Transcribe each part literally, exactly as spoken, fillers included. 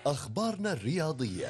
أخبارنا الرياضية.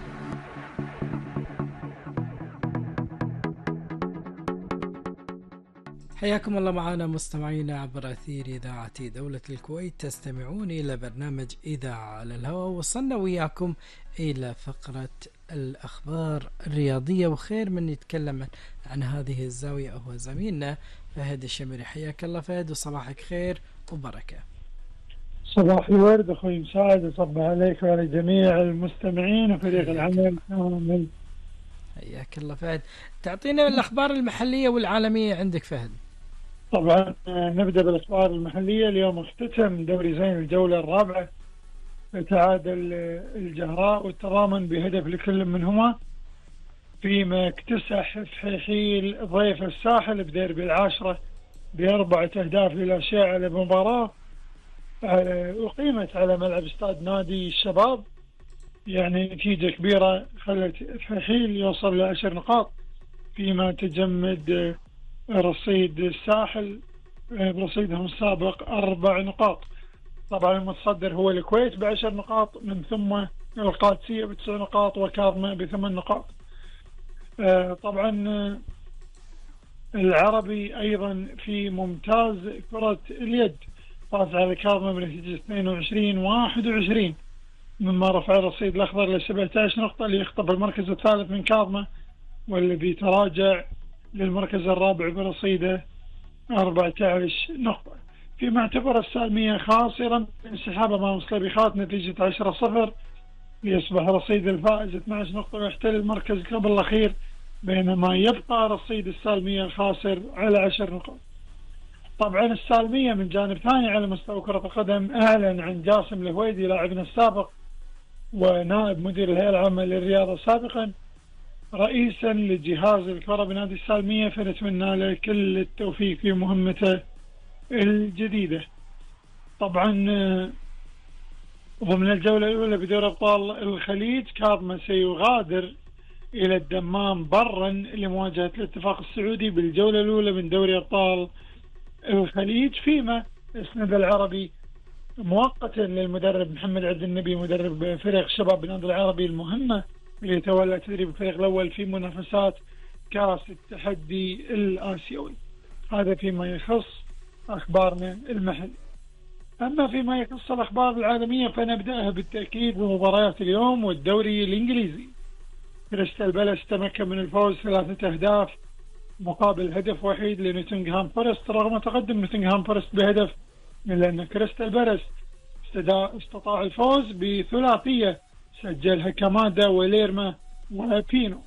حياكم الله معنا مستمعينا عبر أثير إذاعة دولة الكويت. تستمعون إلى برنامج إذاعة على الهواء. وصلنا وياكم إلى فقرة الأخبار الرياضية، وخير من يتكلم عن هذه الزاوية هو زميلنا فهد الشمري. حياك الله فهد، وصباحك خير وبركة. صباح الورد أخوي مساعد، وصبح عليك وعلى جميع المستمعين وفريق العمل كامل. حياك الله فهد، تعطينا الأخبار المحلية والعالمية عندك فهد. طبعا نبدأ بالأخبار المحلية. اليوم اختتم دوري زين الجولة الرابعة، تعادل الجهراء والتضامن بهدف لكل منهما، فيما اكتسح فحيحيل ضيف الساحل بديربي العاشرة بأربعة أهداف لا شيء على مباراة أقيمت على ملعب استاد نادي الشباب. يعني نتيجة كبيرة خلت فحيل يوصل لعشر نقاط، فيما تجمد رصيد الساحل برصيدهم السابق أربع نقاط. طبعا المتصدر هو الكويت بعشر نقاط، من ثم القادسية بتسع نقاط وكاظمة بثمان نقاط. طبعا العربي أيضا في ممتاز كرة اليد فاز على كاظمة بنتيجة اثنين وعشرين واحد وعشرين، مما رفع الرصيد الأخضر ل سبعة عشر نقطة ليخطف المركز الثالث من كاظمة، والذي تراجع للمركز الرابع برصيده أربعة عشر نقطة. فيما اعتبر السالمية خاسرا انسحاب أمام صليبيخات نتيجة عشرة صفر، ليصبح رصيد الفائز اثني عشر نقطة ويحتل المركز قبل الأخير، بينما يبقى رصيد السالمية خاسر على عشر نقاط. طبعا السالمية من جانب ثاني على مستوى كرة القدم أعلن عن جاسم الهويدي لاعبنا السابق ونائب مدير الهيئة العامة للرياضة سابقا رئيسا لجهاز الكرة بنادي السالمية، فنتمنى له كل التوفيق في مهمته الجديدة. طبعا ضمن الجولة الأولى بدور أبطال الخليج، كاظمة سيغادر إلى الدمام برا لمواجهة الاتفاق السعودي بالجولة الأولى من دوري أبطال الخليج، فيما اسند العربي مؤقتا للمدرب محمد عبد النبي مدرب فريق الشباب بنادي العربي المهمة ليتولى تدريب الفريق الأول في منافسات كأس التحدي الآسيوي. هذا فيما يخص أخبارنا المحلية. أما فيما يخص الأخبار العالمية فنبدأها بالتأكيد بمباريات اليوم والدوري الإنجليزي. كريستال بالاس تمكن من الفوز ثلاثة أهداف مقابل هدف وحيد لنوتنغهام فورست، رغم تقدم نوتنغهام فورست بهدف، إلا أن كريستال بالاس استطاع الفوز بثلاثية سجلها كامادا وليرما وبينو.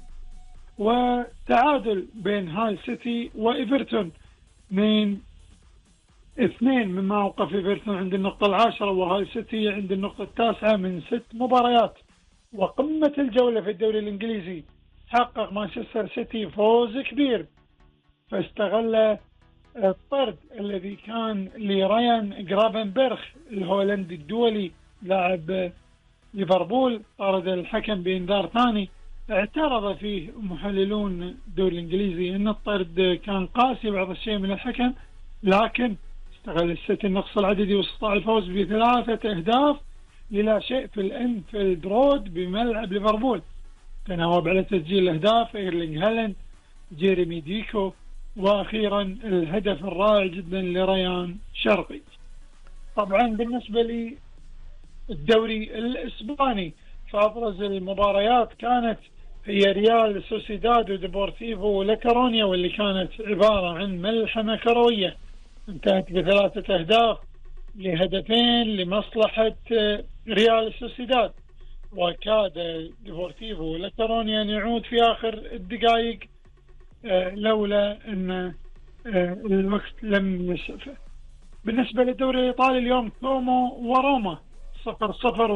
وتعادل بين هال سيتي وإيفرتون من اثنين، مما أوقف إيفرتون عند النقطة العاشرة وهال سيتي عند النقطة التاسعة من ست مباريات. وقمة الجولة في الدوري الإنجليزي حقق مانشستر سيتي فوز كبير، فاستغل الطرد الذي كان لريان جرافنبرغ الهولندي الدولي لاعب ليفربول، طرد الحكم بإنذار ثاني. اعترض فيه محللون الدوري الإنجليزي أن الطرد كان قاسي بعض الشيء من الحكم، لكن استغل السيتي النقص العددي واستطاع الفوز بثلاثة أهداف للا شيء في الأنفيلد رود بملعب ليفربول. تناوب على تسجيل الأهداف إيرلينغ هالاند، جيريمي ديكو، وأخيرا الهدف الرائع جدا لريان شرقي. طبعا بالنسبة للدوري الإسباني فأبرز المباريات كانت هي ريال سوسيداد وديبورتيفو لاكورونيا، واللي كانت عبارة عن ملحمة كروية انتهت بثلاثة أهداف لهدفين لمصلحة ريال سوسيداد، وكاد ديبورتيفو لاكورونيا أن يعود في آخر الدقائق لولا أن الوقت لم يسعفه. بالنسبة للدوري الإيطالي اليوم كومو وروما صفر صفر